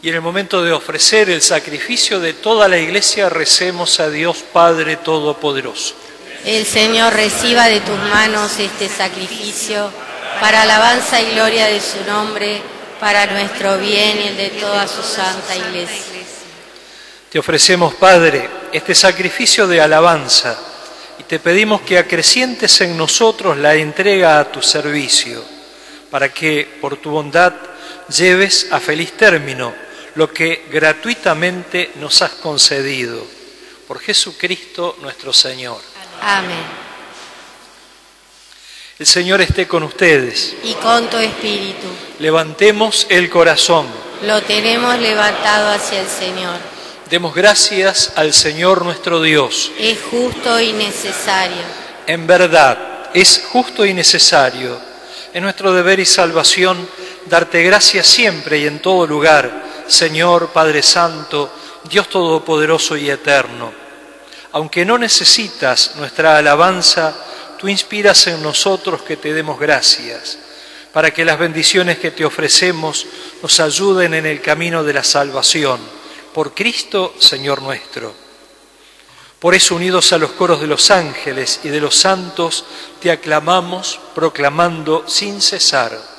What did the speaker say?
Y en el momento de ofrecer el sacrificio de toda la Iglesia, recemos a Dios Padre Todopoderoso. El Señor reciba de tus manos este sacrificio para alabanza y gloria de su nombre, para nuestro bien y el de toda su santa Iglesia. Te ofrecemos, Padre, este sacrificio de alabanza y te pedimos que acrecientes en nosotros la entrega a tu servicio, para que, por tu bondad, lleves a feliz término lo que gratuitamente nos has concedido. Por Jesucristo nuestro Señor. Amén. El Señor esté con ustedes. Y con tu espíritu. Levantemos el corazón. Lo tenemos levantado hacia el Señor. Demos gracias al Señor nuestro Dios. Es justo y necesario. En verdad, es justo y necesario. Es nuestro deber y salvación darte gracias siempre y en todo lugar, Señor, Padre Santo, Dios Todopoderoso y Eterno. Aunque no necesitas nuestra alabanza, tú inspiras en nosotros que te demos gracias, para que las bendiciones que te ofrecemos nos ayuden en el camino de la salvación. Por Cristo, Señor nuestro. Por eso, unidos a los coros de los ángeles y de los santos, te aclamamos, proclamando sin cesar: